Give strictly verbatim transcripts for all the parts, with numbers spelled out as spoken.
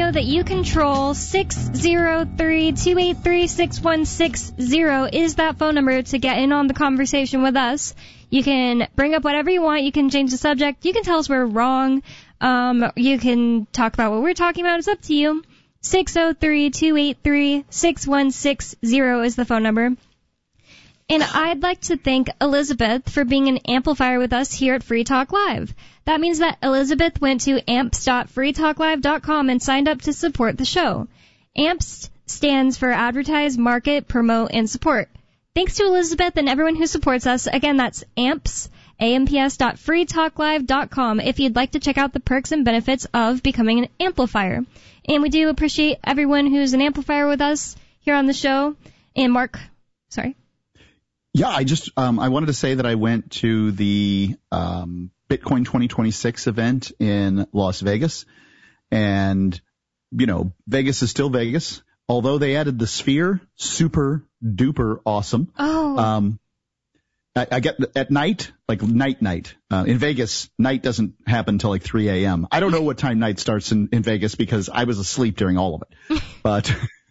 know that you control six zero three, two eight three, six one six zero is that phone number to get in on the conversation with us. You can bring up whatever you want. You can change the subject. You can tell us we're wrong. Um, you can talk about what we're talking about. It's up to you. six zero three, two eight three, six one six zero is the phone number. And I'd like to thank Elizabeth for being an amplifier with us here at Free Talk Live. That means that Elizabeth went to amps dot free talk live dot com and signed up to support the show. AMPS stands for Advertise, Market, Promote, and Support. Thanks to Elizabeth and everyone who supports us. Again, that's amps, amps dot free talk live dot com if you'd like to check out the perks and benefits of becoming an amplifier. And we do appreciate everyone who's an amplifier with us here on the show. And Mark, sorry. Yeah, I just um, I wanted to say that I went to the um, Bitcoin twenty twenty-six event in Las Vegas, and you know Vegas is still Vegas. Although they added the Sphere, super duper awesome. Oh. Um, I, I get at night, like night night uh, in Vegas. Night doesn't happen till like three a.m. I don't know what time night starts in, in Vegas because I was asleep during all of it. But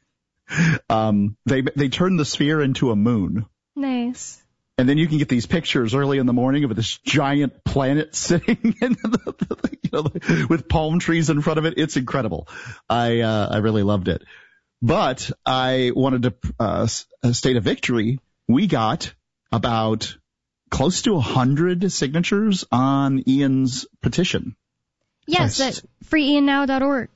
um, they they turned the Sphere into a moon. Nice. And then you can get these pictures early in the morning of this giant planet sitting in the, you know, with palm trees in front of it. It's incredible. I uh, I really loved it. But I wanted to uh, state a victory. We got about close to one hundred signatures on Ian's petition. Yes, at free ian now dot org.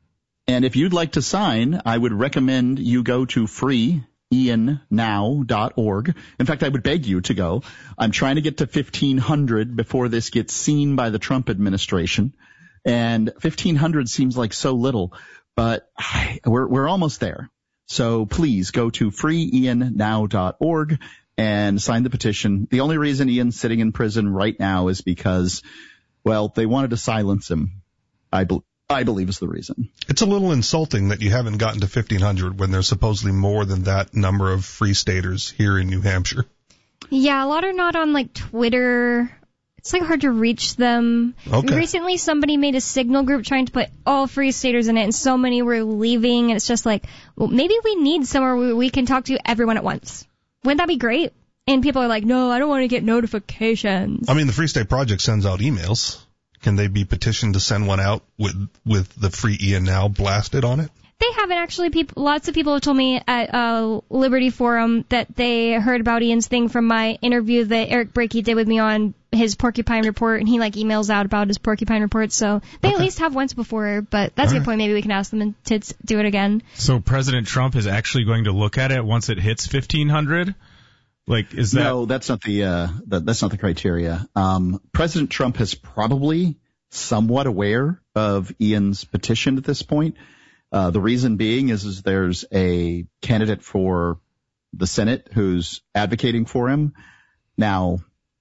And if you'd like to sign, I would recommend you go to free ian now dot org. In fact, I would beg you to go. I'm trying to get to fifteen hundred before this gets seen by the Trump administration. And fifteen hundred seems like so little, but we're we're almost there. So please go to free ian now dot org and sign the petition. The only reason Ian's sitting in prison right now is because, well, they wanted to silence him. I believe. I believe is the reason. It's a little insulting that you haven't gotten to fifteen hundred when there's supposedly more than that number of free staters here in New Hampshire. Yeah, a lot are not on, like, Twitter. It's, like, hard to reach them. Okay. Recently, somebody made a Signal group trying to put all free staters in it, and so many were leaving, and it's just like, well, maybe we need somewhere where we can talk to everyone at once. Wouldn't that be great? And people are like, no, I don't want to get notifications. I mean, the Free State Project sends out emails. Can they be petitioned to send one out with with the Free Ian Now blasted on it? They haven't actually. People, lots of people have told me at uh, Liberty Forum that they heard about Ian's thing from my interview that Eric Brakey did with me on his Porcupine Report, and he like emails out about his Porcupine Report. So they okay. at least have once before, but that's All a good right. point. Maybe we can ask them to do it again. So President Trump is actually going to look at it once it hits fifteen hundred? Like, is that... No, that's not the, uh, that, that's not the criteria. Um, President Trump is probably somewhat aware of Ian's petition at this point. Uh, the reason being is, is there's a candidate for the Senate who's advocating for him. Now,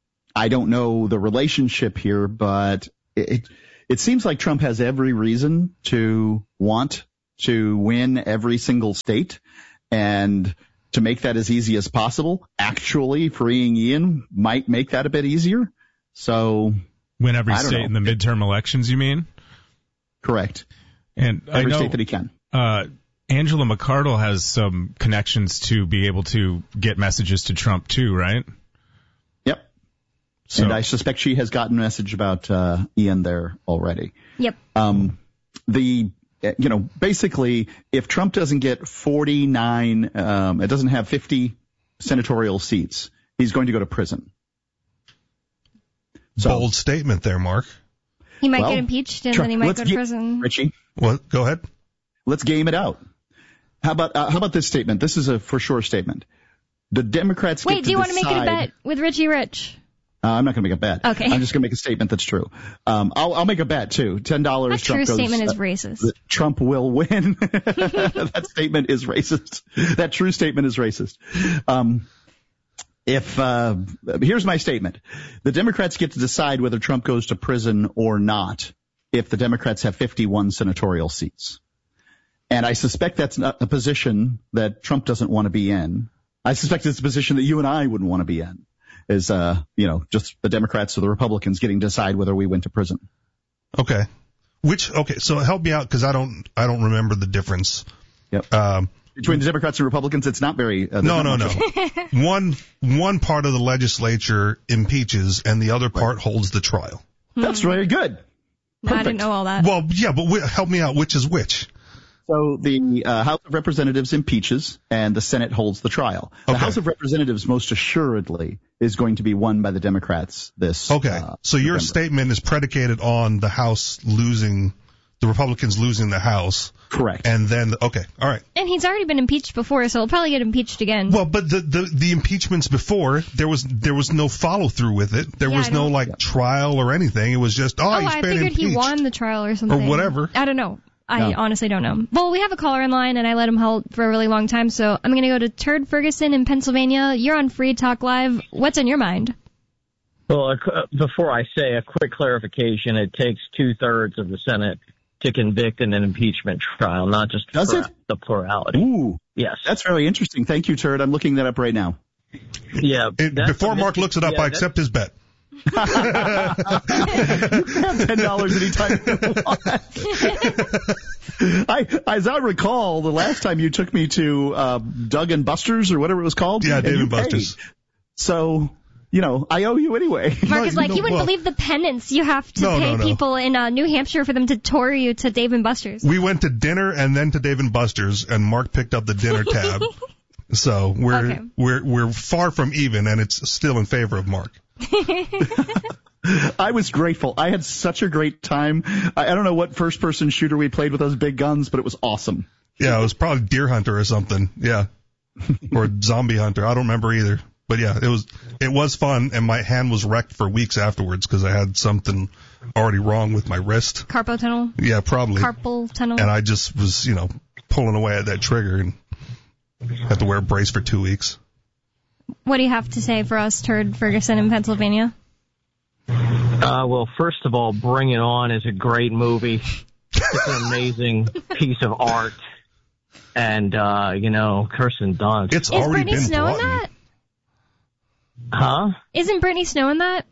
I don't know the relationship here, but it, it seems like Trump has every reason to want to win every single state, and to make that as easy as possible, actually freeing Ian might make that a bit easier. So win every state know. in the midterm elections, you mean? Correct. And every I know, state that he can. Uh, Angela McArdle has some connections to be able to get messages to Trump too, right? Yep. So, and I suspect she has gotten a message about uh, Ian there already. Yep. Um, the You know, basically, if Trump doesn't get forty-nine, um, it doesn't have fifty senatorial seats, he's going to go to prison. So, bold statement there, Mark. He might well, get impeached and Trump, then he might go to get, prison. Richie, what? Go ahead. Let's game it out. How about uh, how about this statement? This is a for sure statement. The Democrats Wait, get do you to want to make it a decide, bet with Richie Rich? Uh, I'm not going to make a bet. Okay. I'm just going to make a statement that's true. Um, I'll, I'll make a bet, too. ten dollars. That Trump true goes, statement is uh, racist. Trump will win. That statement is racist. That true statement is racist. Um, if uh, here's my statement. The Democrats get to decide whether Trump goes to prison or not if the Democrats have fifty-one senatorial seats. And I suspect that's not a position that Trump doesn't want to be in. I suspect it's a position that you and I wouldn't want to be in. Is, uh, you know, just the Democrats or the Republicans getting to decide whether we went to prison. Okay. Which, okay, so help me out because I don't, I don't remember the difference. Yep. Um, Between the Democrats and Republicans, it's not very. Uh, no, not no, no. one, one part of the legislature impeaches and the other part right. holds the trial. That's very good. No, I didn't know all that. Well, yeah, but w- help me out. Which is which? So the uh, House of Representatives impeaches and the Senate holds the trial. The okay. House of Representatives most assuredly is going to be won by the Democrats this Okay. Uh, so your November. statement is predicated on the House losing, the Republicans losing the House. Correct. And then, okay, all right. And he's already been impeached before, so he'll probably get impeached again. Well, but the, the, the impeachments before, there was there was no follow through with it. There Yeah, was I no don't- like trial or anything. It was just, oh, oh, he's I been figured impeached. he won the trial or something. Or whatever. I don't know. I No. honestly don't know. Well, we have a caller in line, and I let him hold for a really long time, so I'm going to go to Turd Ferguson in Pennsylvania. You're on Free Talk Live. What's in your mind? Well, uh, before I say a quick clarification, it takes two-thirds of the Senate to convict in an impeachment trial, not just Does plura- it? the plurality. Ooh, Yes. that's very interesting. Thank you, Turd. I'm looking that up right now. Yeah. It, that's before a Mark mis- looks it up, yeah, I accept his bet. You can have ten dollars anytime you want. I, as I recall, the last time you took me to uh, Doug and Buster's or whatever it was called. Yeah, and Dave you and Buster's. paid. So, you know, I owe you anyway. Mark No, is like, no, you wouldn't well- believe the penance you have to No, pay no, no. people in uh, New Hampshire for them to tour you to Dave and Buster's. We went to dinner and then to Dave and Buster's, and Mark picked up the dinner tab. So we're Okay. we're we're far from even, and it's still in favor of Mark. I was grateful. I had such a great time. I, I don't know what first-person shooter we played with those big guns, but it was awesome. Yeah, it was probably Deer Hunter or something. Yeah, or Zombie Hunter. I don't remember either. But yeah, it was it was fun, and my hand was wrecked for weeks afterwards because I had something already wrong with my wrist. Carpal tunnel? Yeah, probably. Carpal tunnel? And I just was, you know, pulling away at that trigger and had to wear a brace for two weeks. What do you have to say for us, Turd Ferguson in Pennsylvania? Uh, well, first of all, Bring It On is a great movie. It's an amazing piece of art. And, uh, you know, Kirsten Dunst. It's Is already Brittany been Snow in brought in. that? Huh? Isn't Brittany Snow in that?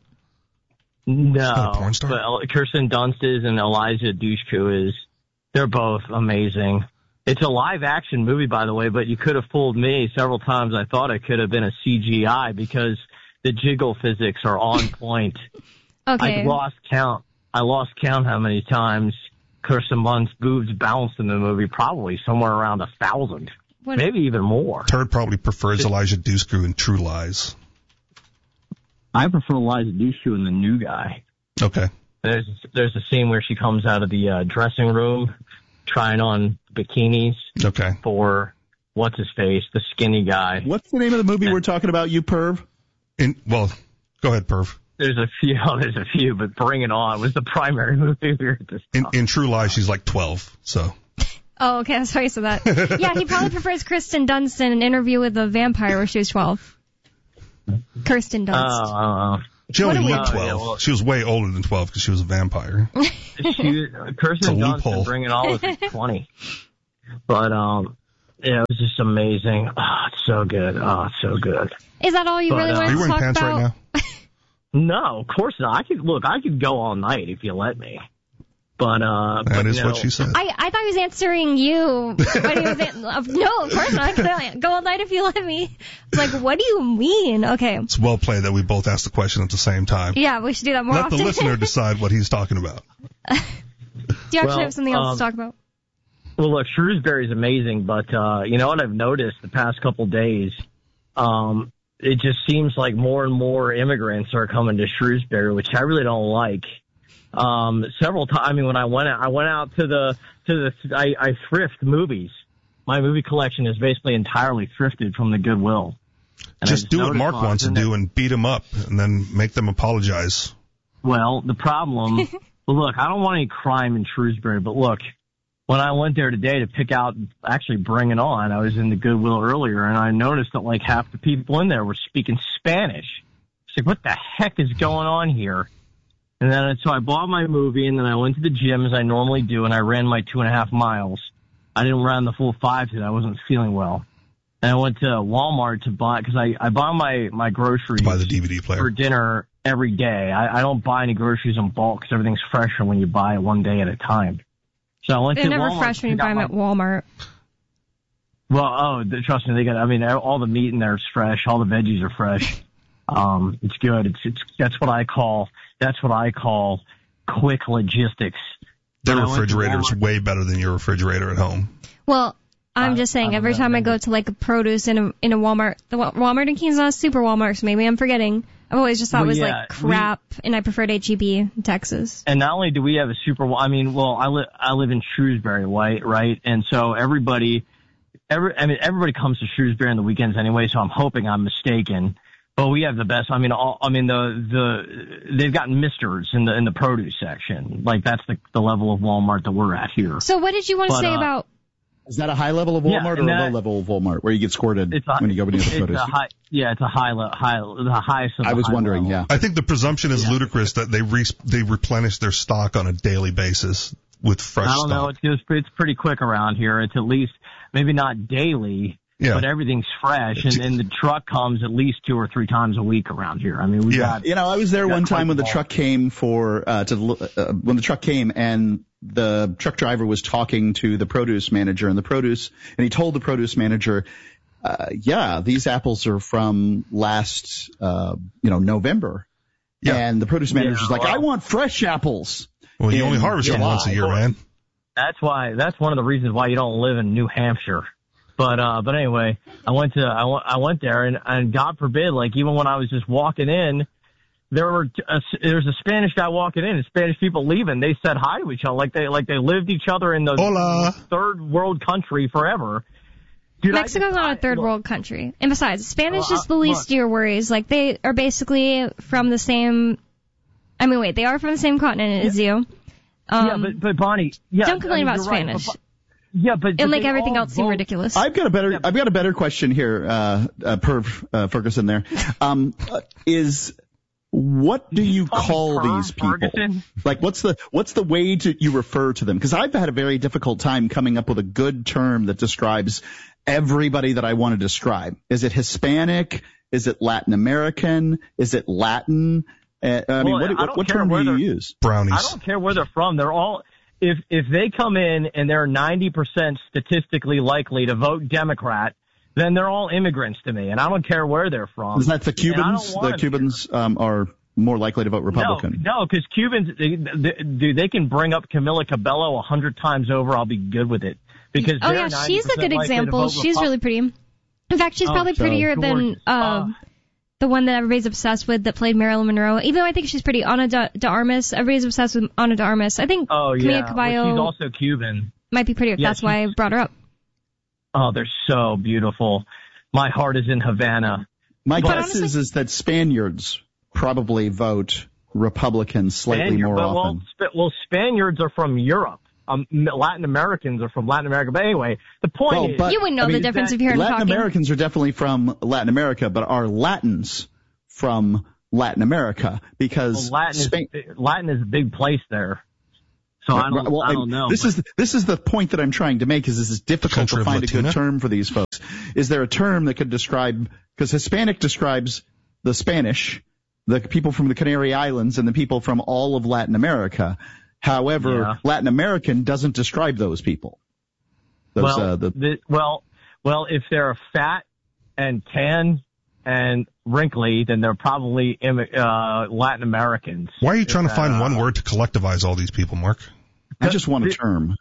No. a porn star? But Kirsten Dunst is and Eliza Dushku is. They're both amazing. It's a live-action movie, by the way, but you could have fooled me several times. I thought it could have been a C G I because the jiggle physics are on point. Okay. I lost count. I lost count how many times Kirsten Dunst's boobs bounced in the movie. Probably somewhere around a thousand, What- maybe even more. Turd probably prefers Elijah Dushku in True Lies. I prefer Eliza Dushku in The New Guy. Okay. There's there's a scene where she comes out of the uh, dressing room trying on bikinis Okay. for what's his face, the skinny guy. What's the name of the movie we're talking about, you perv? In, well, go ahead, Perv. There's a few, there's a few, but Bring It On was the primary movie we were just In, in True Lies, she's like twelve, so. Oh, okay. That's why you said that. Yeah, he probably prefers Kirsten Dunst in An Interview with a Vampire where she was twelve. Kirsten Oh, Dunst. uh, She only What do we- looked Oh, yeah, twelve. well- She was way older than twelve because she was a vampire. she, Kirsten It's a Dunst loophole. and Bring It On was like twenty. But, um, yeah, it was just amazing. Oh, it's so good. Oh, it's so good. Is that all you But, really uh, wanted Are you to wearing talk pants about? right now? No, of course not. I could, look, I could go all night if you let me. But, uh, That but, is you what know, she said. I, I thought he was answering you. But he was an- uh, no, of course not. I could go all night if you let me. I was like, what do you mean? Okay. It's well played that we both asked the question at the same time. Yeah, we should do that more Let often. the listener decide what he's talking about. Do you actually Well, have something else um, to talk about? Well, look, Shrewsbury's amazing, but uh, you know what I've noticed the past couple days? Um, it just seems like more and more immigrants are coming to Shrewsbury, which I really don't like. Um, several times, I mean, when I went out, I went out to the to the I, I thrift movies. My movie collection is basically entirely thrifted from the Goodwill. And I Just do what noticed Mark while I was wants to in there- do and beat him up and then make them apologize. Well, the problem, well, look, I don't want any crime in Shrewsbury, but look, when I went there today to pick out, actually Bring It On, I was in the Goodwill earlier, and I noticed that like half the people in there were speaking Spanish. It's like, what the heck is going on here? And then, so I bought my movie, and then I went to the gym as I normally do, and I ran my two and a half miles. I didn't run the full five today. I wasn't feeling well. And I went to Walmart to buy, because I, I bought my, my groceries Buy the D V D for player. dinner every day. I, I don't buy any groceries in bulk because everything's fresher when you buy it one day at a time. So I went They're to never Walmart fresh when you to buy pick them out at Walmart. Well, oh, th- trust me, they got. I mean, all the meat in there is fresh. All the veggies are fresh. Um, it's good. It's it's that's what I call that's what I call quick logistics. Their When I went to refrigerator's Walmart- way better than your refrigerator at home. Well, I'm I- just saying, I every don't know. time I go to like a produce in a in a Walmart, the Wa- Walmart in Keene is not a super Walmart, so maybe I'm forgetting. I've always just thought Well, it was yeah, like crap, and I preferred H E B in Texas. And not only do we have a super, I mean, well, I live I live in Shrewsbury, right? Right, and so everybody, every I mean, everybody comes to Shrewsbury on the weekends anyway. So I'm hoping I'm mistaken. But we have the best. I mean, all, I mean the the they've got misters in the in the produce section. Like that's the the level of Walmart that we're at here. So what did you want to But, say uh, about? Is that a high level of Yeah, Walmart and or a that- low level of Walmart where you get squirted It's a, when you go into the it's produce? a high, yeah, it's a high le- high the highest. Of I the was high wondering, level. yeah. I think the presumption is Yeah. ludicrous that they re- they replenish their stock on a daily basis with fresh I don't stock. know. It's just it's pretty quick around here. It's at least maybe not daily. Yeah. But everything's fresh, and, and the truck comes at least two or three times a week around here. I mean, we Yeah. got You know, I was there Yeah, one time when the quite truck came for uh, to uh, when the truck came and the truck driver was talking to the produce manager and the produce and he told the produce manager, uh, yeah, these apples are from last uh, you know November. Yeah. And the produce manager's Yeah, like, well- I want fresh apples. Well, you in only harvest them July. once a year, man. That's why. That's one of the reasons why you don't live in New Hampshire. But uh, but anyway, I went to I went I went there, and and God forbid, like even when I was just walking in, there were a, there was a Spanish guy walking in, and Spanish people leaving. They said hi to each other, like they like they lived each other in the Hola. third world country forever. Dude, I Mexico's just- not I- a third look, world country. And besides, Spanish Well, is the uh, least look. of your worries. Like, they are basically from the same... I mean, wait, they are from the same continent as you. Um, yeah, but but Bonnie, yeah, don't complain I mean, about you're right, Spanish. but- Yeah, but It'll but make they everything all else seem vote- ridiculous. I've got a better, Yeah. I've got a better question here, uh, uh Perv, uh, Ferguson there. Um, uh, is, what do you call Perv these people? Ferguson? Like, what's the, what's the way to, you refer to them? Cause I've had a very difficult time coming up with a good term that describes everybody that I want to describe. Is it Hispanic? Is it Latin American? Is it Latin? Uh, I mean, Well, what, I what, don't what care term do where you they're- use? Brownies. I don't care where they're from. They're all if if they come in and they're ninety percent statistically likely to vote Democrat, then they're all immigrants to me, and I don't care where they're from. Isn't that the And I don't Cubans? want The them Cubans um, are more likely to vote Republican. No, no, because Cubans, they, they, dude, they can bring up Camila Cabello a hundred times over. I'll be good with it because oh, they're yeah, she's a good ninety percent likely to example. vote She's Repu- really pretty. In fact, she's Oh, probably so prettier than gorgeous. uh, Uh, the one that everybody's obsessed with that played Marilyn Monroe. Even though I think she's pretty, Ana de, de Armas. Everybody's obsessed with Ana de Armas. I think Oh Camila yeah, Cabello well, she's also Cuban. might be prettier. Yeah, That's why I brought her up. Oh, they're so beautiful. My heart is in Havana. My But guess honestly- is, is that Spaniards probably vote Republican slightly Spaniard, more but, often. Well, Sp- well, Spaniards are from Europe. Um, Latin Americans are from Latin America. But anyway, the point Well, is, but- You wouldn't know I the mean, difference that- if you heard him Latin talking. Americans are definitely from Latin America, but are Latins from Latin America? Because well, Latin Spain. is Latin is a big place there. So I don't, Well, I don't know. This but- is this is the point that I'm trying to make. Is this is difficult Country to of find a Latina? good term for these folks? Is there a term that could describe? Because Hispanic describes the Spanish, the people from the Canary Islands, and the people from all of Latin America. However, Yeah. Latin American doesn't describe those people. Those, well, uh, the, the, well, well, if they're fat and tan and wrinkly, then they're probably immi- uh, Latin Americans. Why are you trying to If, find uh, one word to collectivize all these people, Mark? I just want a the- term.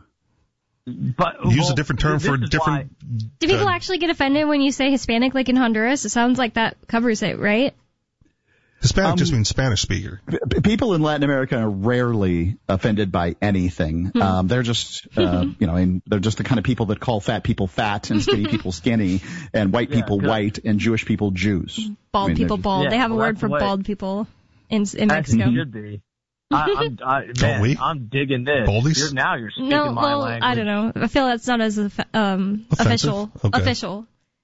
But Use well, a different term this for is different. Do people uh, actually get offended when you say Hispanic like in Honduras? It sounds like that covers it, right? Hispanic Um, just means Spanish speaker. P- People in Latin America are rarely offended by anything. Um, they're just, uh, you know, and they're just the kind of people that call fat people fat and skinny people skinny and white Yeah, people good. white and Jewish people Jews. Bald I mean, people they're- bald. Yeah, they have a well, word that's for the way- bald people in in As Mexico. it should be. I, I'm, I, man, Don't we? I'm digging this. Baldies? You're, now you're speaking No, my well, language. I don't know. I feel that's not as um, Offensive? official. Okay. Official.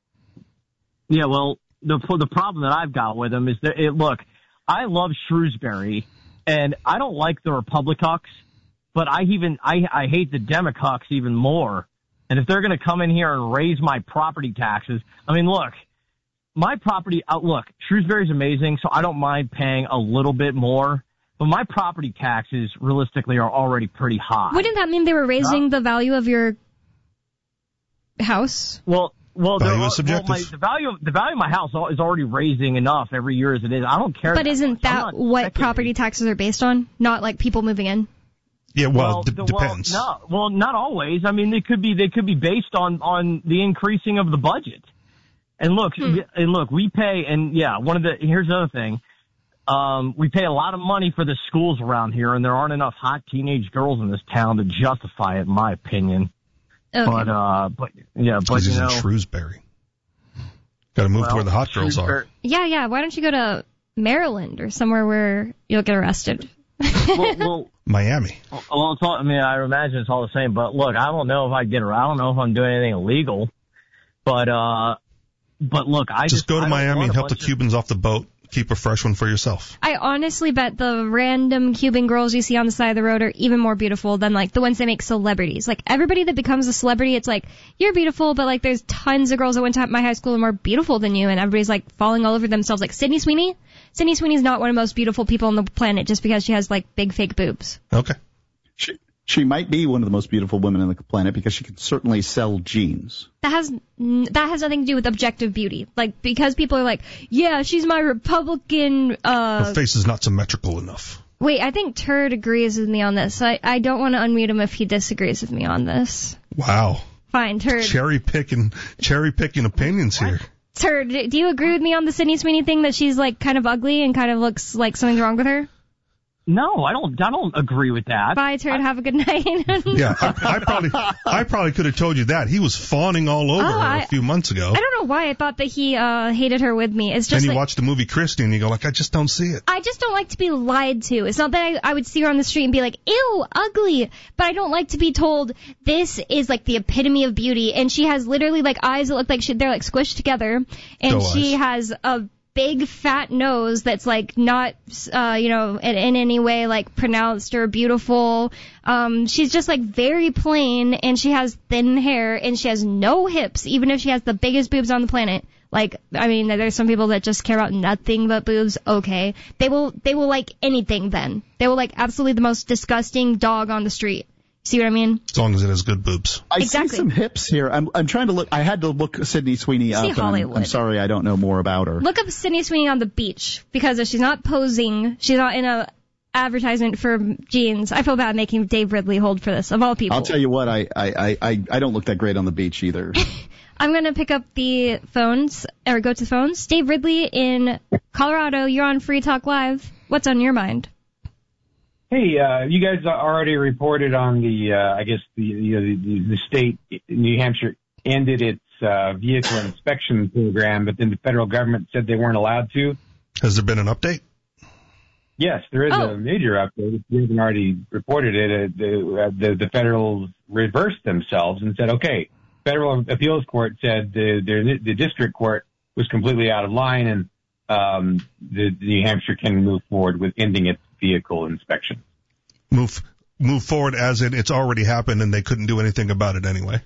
Yeah, well, the the problem that I've got with them is that it, look, I love Shrewsbury, and I don't like the Republicans, but I even I I hate the Democrats even more. And if they're going to come in here and raise my property taxes, I mean, look, my property, uh, look, Shrewsbury's amazing, so I don't mind paying a little bit more. But my property taxes, realistically, are already pretty high. Wouldn't that mean they were raising the value of your house? Well, well, Value well is subjective. my, the value of the value of my house is already raising enough every year as it is. I don't care. But that isn't much. that what property taxes are based on? Not like people moving in? Yeah, well, Well, d- the- depends. Well, no, well, not always. I mean, they could be they could be based on on the increasing of the budget. And look, Hmm. we, and look, we pay, and yeah, one of the here's the other thing. Um, we pay a lot of money for the schools around here, and there aren't enough hot teenage girls in this town to justify it, in my opinion. Okay. But uh, but yeah, but Because you he's know, in Shrewsbury. Got to move well, to where the hot girls are. Shrewsbury- Yeah, yeah. Why don't you go to Maryland or somewhere where you'll get arrested? well, well, Miami. well, it's all, I mean, I imagine it's all the same. But look, I don't know if I get around. I don't know if I'm doing anything illegal. But uh, but look, I Just just go to I don't Miami want and a help the bunch of- Cubans off the boat. Keep a fresh one for yourself. I honestly bet the random Cuban girls you see on the side of the road are even more beautiful than like the ones they make celebrities. Like everybody that becomes a celebrity, it's like, you're beautiful, but like there's tons of girls that went to my high school and more beautiful than you, and everybody's like falling all over themselves. Like Sydney Sweeney. Sydney Sweeney's not one of the most beautiful people on the planet just because she has like big fake boobs. Okay. She, she might be one of the most beautiful women on the planet because she can certainly sell jeans. That has n- that has nothing to do with objective beauty. Like because people are like, yeah, she's my Republican. uh Her face is not symmetrical enough. Wait, I think Turd agrees with me on this. I I don't want to unmute him if he disagrees with me on this. Wow. Fine, Turd. Cherry picking, cherry picking opinions here. Turd, do you agree with me on the Sydney Sweeney thing that she's like kind of ugly and kind of looks like something's wrong with her? No, I don't. I don't agree with that. Bye, Turd. Have a good night. Yeah, I, I probably, I probably could have told you that. He was fawning all over Oh, her I- a few months ago. I don't know why I thought that he uh hated her with me. It's Then just you like, watch the movie Christie and you go like, I just don't see it. I just don't like to be lied to. It's not that I, I would see her on the street and be like, ew, ugly. But I don't like to be told this is like the epitome of beauty. And she has literally like eyes that look like she, they're like squished together. And Doe she eyes. has a big fat nose that's like not, uh, you know, in, in any way like pronounced or beautiful. Um, she's just like very plain, and she has thin hair, and she has no hips, even if she has the biggest boobs on the planet. Like, I mean, there's some people that just care about nothing but boobs. Okay. They will, they will like anything then. They will like absolutely the most disgusting dog on the street. See what I mean? As long as it has good boobs. I Exactly. see some hips here. I'm I'm trying to look. I had to look Sydney Sweeney up. See and I'm, Hollywood. I'm sorry, I don't know more about her. Look up Sydney Sweeney on the beach, because if she's not posing, she's not in a advertisement for jeans. I feel bad making Dave Ridley hold for this, of all people. I'll tell you what. I I I I I don't look that great on the beach either. I'm going to pick up the phones, or go to the phones. Dave Ridley in Colorado, you're on Free Talk Live. What's on your mind? Hey, uh, you guys already reported on the, uh, I guess the, you know, the, the state, New Hampshire, ended its uh, vehicle inspection program, but then the federal government said they weren't allowed to. Has there been an update? Yes, there is Oh. a major update. If you haven't already reported it, uh, the, uh, the, the federals reversed themselves and said, okay, federal appeals court said the, the, the district court was completely out of line, and um, the, the New Hampshire can move forward with ending its vehicle inspection. Move, move forward as in it's already happened and they couldn't do anything about it anyway.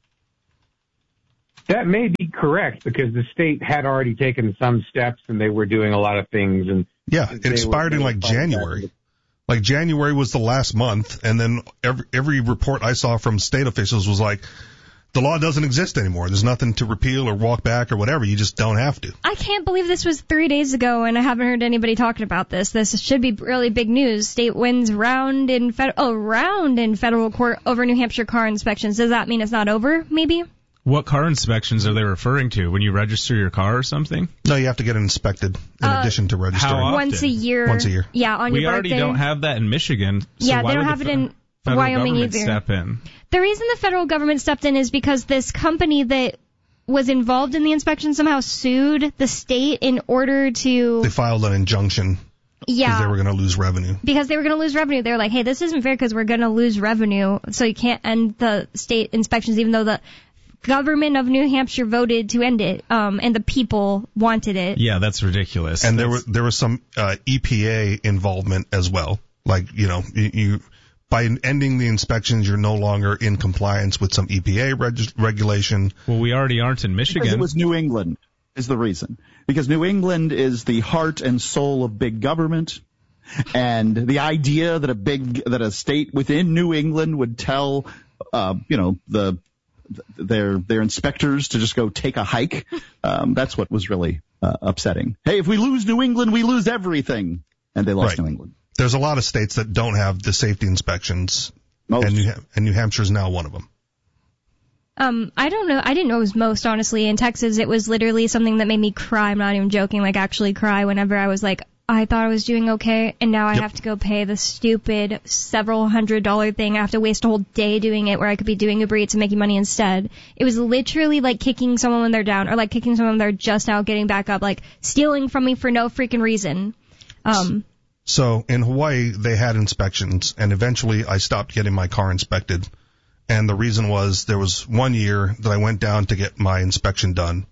That may be correct, because the state had already taken some steps and they were doing a lot of things. And Yeah, it they expired were- in like January. Like January was the last month, and then every every report I saw from state officials was like, the law doesn't exist anymore. There's nothing to repeal or walk back or whatever. You just don't have to. I can't believe this was three days ago, and I haven't heard anybody talking about this. This should be really big news. State wins round in fed- oh, round in federal court over New Hampshire car inspections. Does that mean it's not over, maybe? What car inspections are they referring to? When you register your car or something? No, you have to get it inspected in Uh, addition to registering. how Once a year. Once a year. Yeah, on We your already birthday. don't have that in Michigan. So Yeah, why they don't would have the it in fe- federal Wyoming government either. step in? The reason the federal government stepped in is because this company that was involved in the inspection somehow sued the state in order to, They filed an injunction because yeah, they were going to lose revenue. because they were going to lose revenue. They were like, hey, this isn't fair because we're going to lose revenue, so you can't end the state inspections, even though the government of New Hampshire voted to end it, um, and the people wanted it. Yeah, that's ridiculous. And there That's- were there was some uh, E P A involvement as well. Like, you know, you, you by ending the inspections, you're no longer in compliance with some E P A reg- regulation. well, we already aren't in Because Michigan. it was New England. is the reason. Because New England is the heart and soul of big government. And the idea that a big, that a state within New England would tell, uh, you know, the, their, their inspectors to just go take a hike, um, that's what was really, uh, upsetting. Hey, if we lose New England, we lose everything. And they lost right. New England. There's a lot of states that don't have the safety inspections. Most. And New, and New Hampshire is now one of them. Um, I don't know. I didn't know it was most, honestly. In Texas, it was literally something that made me cry. I'm not even joking, like actually cry whenever I was like, I thought I was doing okay, and now I Yep. have to go pay the stupid several hundred dollar thing. I have to waste a whole day doing it where I could be doing Uber Eats and making money instead. It was literally like kicking someone when they're down, or like kicking someone when they're just now getting back up, like stealing from me for no freaking reason. Um, So in Hawaii, they had inspections, and eventually I stopped getting my car inspected. And the reason was there was one year that I went down to get my inspection done,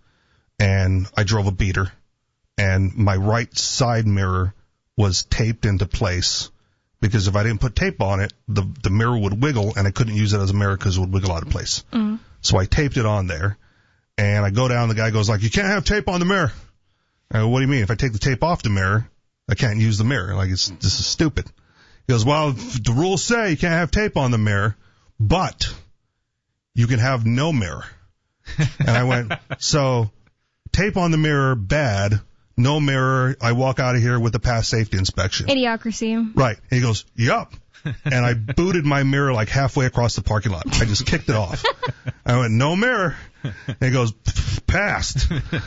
and I drove a beater, and my right side mirror was taped into place because if I didn't put tape on it, the the mirror would wiggle, and I couldn't use it as a mirror because it would wiggle out of place. Mm. So I taped it on there, and I go down, the guy goes like, you can't have tape on the mirror. I go, what do you mean? If I take the tape off the mirror, I can't use the mirror. Like, it's, this is stupid. He goes, well, the rules say you can't have tape on the mirror, but you can have no mirror. And I went, so tape on the mirror, bad. No mirror. I walk out of here with a past safety inspection. Idiocracy. Right. And he goes, yup. And I booted my mirror like halfway across the parking lot. I just kicked it off. I went, no mirror. And he goes, passed.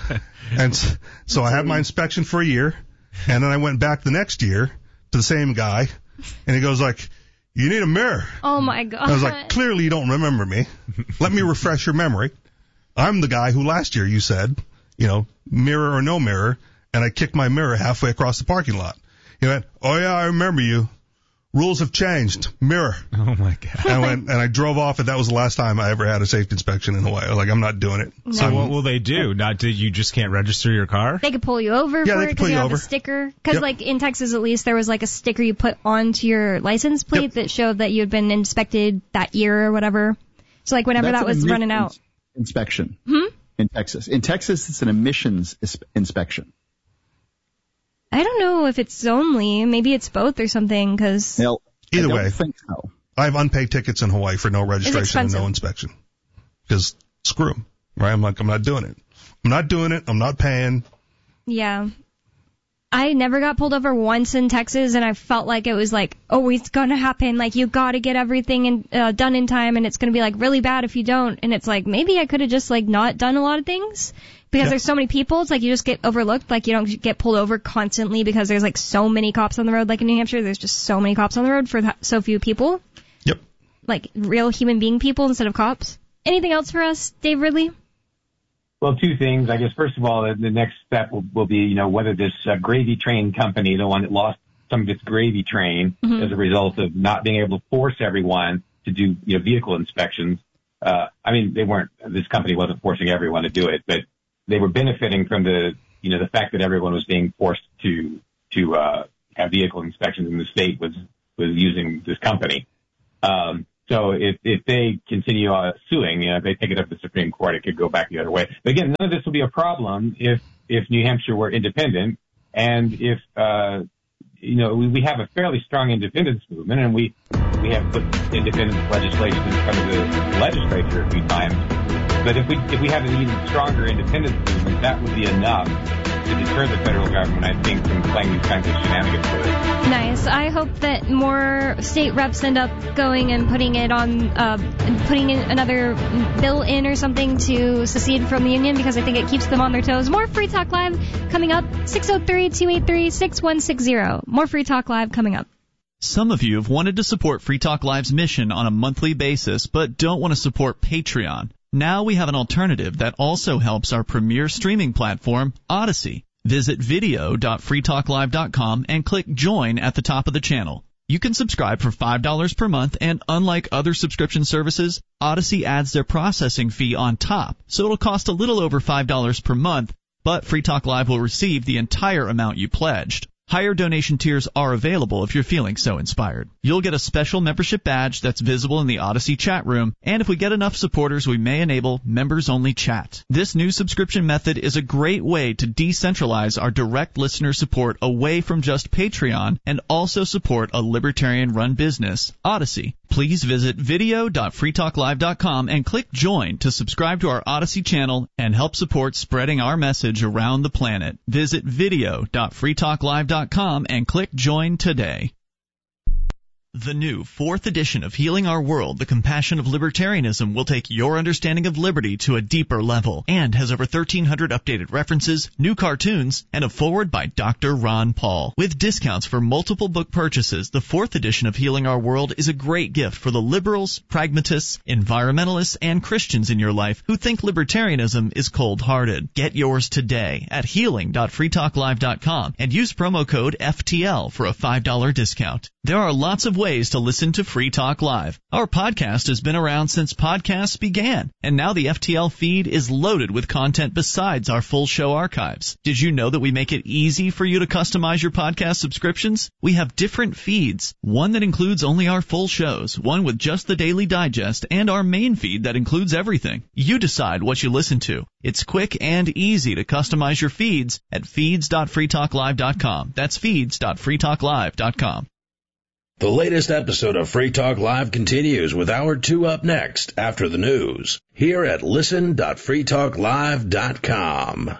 And so I had my inspection for a year. And then I went back the next year to the same guy. And he goes like, you need a mirror. Oh, my God. I was like, clearly you don't remember me. Let me refresh your memory. I'm the guy who last year you said, you know, mirror or no mirror, and I kicked my mirror halfway across the parking lot. He went, oh, yeah, I remember you. Rules have changed. Mirror. Oh, my God. And I went, and I drove off, and that was the last time I ever had a safety inspection in Hawaii. I was like, I'm not doing it. No. So what will they do? Not did you just can't register your car? They could pull you over Yeah, for they it could because pull you you have over. the sticker. Because, Yep. like, in Texas, at least, there was, like, a sticker you put onto your license plate Yep. that showed that you had been inspected that year or whatever. So, like, whenever That's that an was running emissions out. Inspection. Hmm? In Texas. In Texas, it's an emissions is- inspection. I don't know if it's only. Maybe it's both or something, because... Well, Either I don't way. think so. I have unpaid tickets in Hawaii for no registration and expensive. no inspection. Because screw 'em, right? I'm like, I'm not doing it. I'm not doing it. I'm not paying. Yeah. I never got pulled over once in Texas, and I felt like it was like, oh, it's gonna happen. Like, you gotta get everything in, uh, done in time, and it's gonna be like really bad if you don't. And it's like, maybe I could have just like not done a lot of things because Yeah. there's so many people. It's like you just get overlooked. Like, you don't get pulled over constantly because there's like so many cops on the road. Like in New Hampshire, there's just so many cops on the road for th- so few people. Yep. Like real human being people instead of cops. Anything else for us, Dave Ridley? Well, two things. I guess, first of all, the, the next step will, will be, you know, whether this uh, gravy train company, the one that lost some of its gravy train mm-hmm. as a result of not being able to force everyone to do, you know, vehicle inspections. Uh, I mean, they weren't, this company wasn't forcing everyone to do it, but they were benefiting from the, you know, the fact that everyone was being forced to, to, uh, have vehicle inspections, and the state was, was using this company. Um, So if, if they continue uh, suing, you know, if they take it up to the Supreme Court, it could go back the other way. But again, none of this will be a problem if, if New Hampshire were independent, and if, uh, you know, we, we have a fairly strong independence movement, and we, we have put independence legislation in front of the legislature a few times. But if we, if we have an even stronger independence movement, that would be enough to deter the federal government, I think, from playing these kinds of shenanigans with it. Nice. I hope that more state reps end up going and putting it on, uh, putting in another bill in or something to secede from the union, because I think it keeps them on their toes. More Free Talk Live coming up. six oh three, two eight three, six one six zero. More Free Talk Live coming up. Some of you have wanted to support Free Talk Live's mission on a monthly basis, but don't want to support Patreon. Now we have an alternative that also helps our premier streaming platform, Odyssey. Visit video dot free talk live dot com and click Join at the top of the channel. You can subscribe for five dollars per month, and unlike other subscription services, Odyssey adds their processing fee on top, so it'll cost a little over five dollars per month, but Free Talk Live will receive the entire amount you pledged. Higher donation tiers are available if you're feeling so inspired. You'll get a special membership badge that's visible in the Odyssey chat room, and if we get enough supporters, we may enable members-only chat. This new subscription method is a great way to decentralize our direct listener support away from just Patreon and also support a libertarian-run business, Odyssey. Please visit video dot free talk live dot com and click Join to subscribe to our Odyssey channel and help support spreading our message around the planet. Visit video dot free talk live dot com and click Join today. The new fourth edition of Healing Our World, The Compassion of Libertarianism, will take your understanding of liberty to a deeper level and has over thirteen hundred updated references, new cartoons, and a foreword by Doctor Ron Paul. With discounts for multiple book purchases, the fourth edition of Healing Our World is a great gift for the liberals, pragmatists, environmentalists, and Christians in your life who think libertarianism is cold-hearted. Get yours today at healing dot free talk live dot com and use promo code F T L for a five dollars discount. There are lots of ways to listen to Free Talk Live. Our podcast has been around since podcasts began, and now the F T L feed is loaded with content besides our full show archives. Did you know that we make it easy for you to customize your podcast subscriptions? We have different feeds, one that includes only our full shows, one with just the Daily Digest, and our main feed that includes everything. You decide what you listen to. It's quick and easy to customize your feeds at feeds dot free talk live dot com. That's feeds dot free talk live dot com. The latest episode of Free Talk Live continues with Hour two up next after the news here at listen dot free talk live dot com.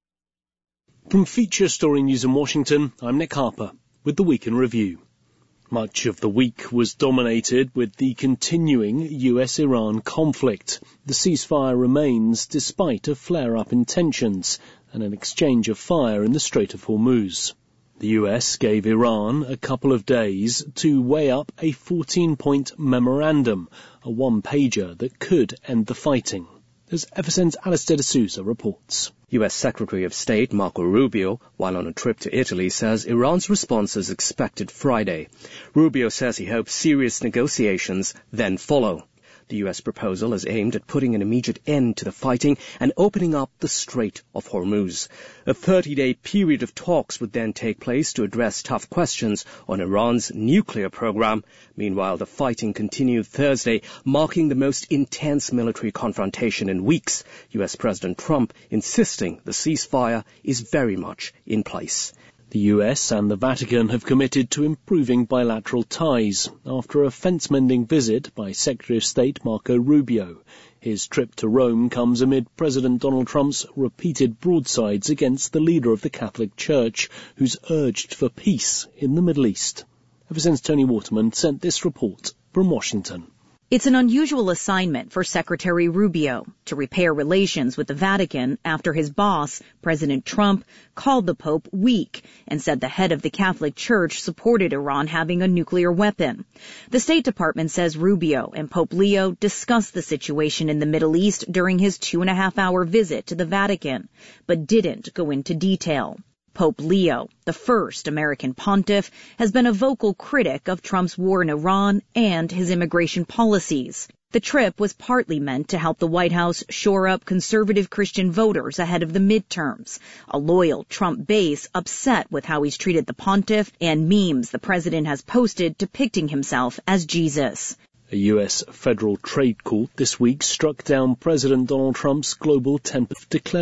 From Feature Story News in Washington, I'm Nick Harper with the Week in Review. Much of the week was dominated with the continuing U S Iran conflict. The ceasefire remains despite a flare-up in tensions and an exchange of fire in the Strait of Hormuz. The U S gave Iran a couple of days to weigh up a fourteen-point memorandum, a one-pager that could end the fighting. As F S N's Alistair D'Souza reports. U S Secretary of State Marco Rubio, while on a trip to Italy, says Iran's response is expected Friday. Rubio says he hopes serious negotiations then follow. The U S proposal is aimed at putting an immediate end to the fighting and opening up the Strait of Hormuz. A thirty-day period of talks would then take place to address tough questions on Iran's nuclear program. Meanwhile, the fighting continued Thursday, marking the most intense military confrontation in weeks. U S President Trump insisting the ceasefire is very much in place. The U S and the Vatican have committed to improving bilateral ties after a fence-mending visit by Secretary of State Marco Rubio. His trip to Rome comes amid President Donald Trump's repeated broadsides against the leader of the Catholic Church, who's urged for peace in the Middle East. F S N's Tony Waterman sent this report from Washington. It's an unusual assignment for Secretary Rubio to repair relations with the Vatican after his boss, President Trump, called the Pope weak and said the head of the Catholic Church supported Iran having a nuclear weapon. The State Department says Rubio and Pope Leo discussed the situation in the Middle East during his two-and-a-half-hour visit to the Vatican, but didn't go into detail. Pope Leo, the first American pontiff, has been a vocal critic of Trump's war in Iran and his immigration policies. The trip was partly meant to help the White House shore up conservative Christian voters ahead of the midterms, a loyal Trump base upset with how he's treated the pontiff and memes the president has posted depicting himself as Jesus. A U S federal trade court this week struck down President Donald Trump's global temper, declaring